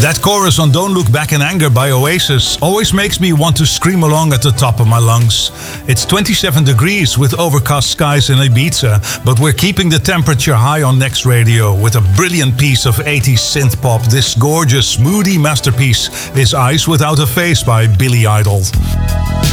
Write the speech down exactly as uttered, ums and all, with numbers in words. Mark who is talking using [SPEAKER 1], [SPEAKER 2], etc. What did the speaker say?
[SPEAKER 1] That chorus on Don't Look Back in Anger by Oasis always makes me want to scream along at the top of my lungs. It's twenty-seven degrees with overcast skies in Ibiza, but we're keeping the temperature high on Next Radio with a brilliant piece of eighties synth pop. This gorgeous, moody masterpiece is Eyes Without a Face by Billy Idol.